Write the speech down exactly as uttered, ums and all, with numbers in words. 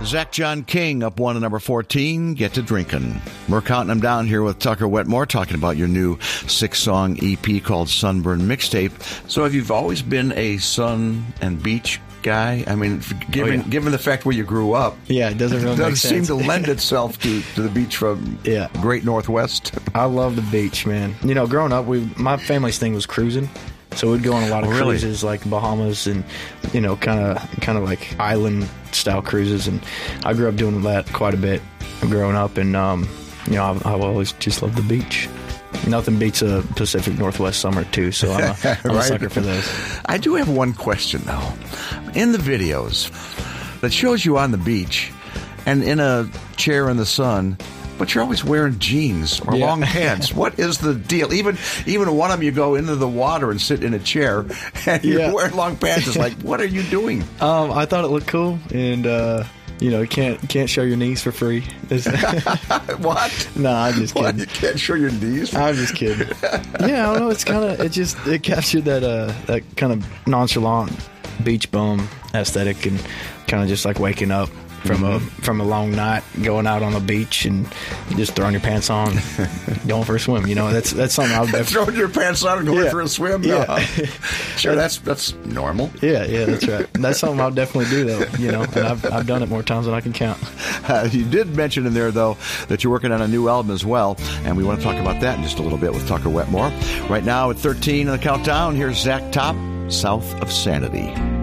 Zach John King up one to number fourteen, Get to Drinkin'. We're counting them down here with Tucker Wetmore, talking about your new six-song E P called Sunburn Mixtape. So have you always been a sun and beach guy? I mean, given oh, yeah. given the fact where you grew up, yeah, it doesn't really it doesn't make seem sense. to lend itself to, to the beach from yeah. Great Northwest. I love the beach, man. You know, growing up, we my family's thing was cruising. So we'd go on a lot of oh, really? cruises, like Bahamas and, you know, kind of kind of like island-style cruises. And I grew up doing that quite a bit growing up. And, um, you know, I've, I've always just loved the beach. Nothing beats a Pacific Northwest summer, too. So I'm a, I'm right? a sucker for those. I do have one question, though. In the videos that shows you on the beach and in a chair in the sun, but you're always wearing jeans or yeah. long pants. What is the deal? Even even one of them, you go into the water and sit in a chair, and you're yeah. wearing long pants. It's like, what are you doing? Um, I thought it looked cool, and uh, you know, you can't can't show your knees for free. What? No, I'm just kidding. What? You can't show your knees? I'm just kidding. Yeah, I don't know. It's kind of it just it captured that uh that kind of nonchalant beach bum aesthetic, and kind of just like waking up from mm-hmm. a from a long night, going out on the beach and just throwing your pants on, going for a swim. You know, that's that's something I'll definitely throwing your pants on and going yeah. for a swim. Yeah, no. Sure, that's that's normal. Yeah, yeah, that's right. That's something I'll definitely do, though. You know, and I've I've done it more times than I can count. Uh, you did mention in there, though, that you're working on a new album as well, and we want to talk about that in just a little bit with Tucker Wetmore. Right now at thirteen in the countdown, here's Zach Top, South of Sanity.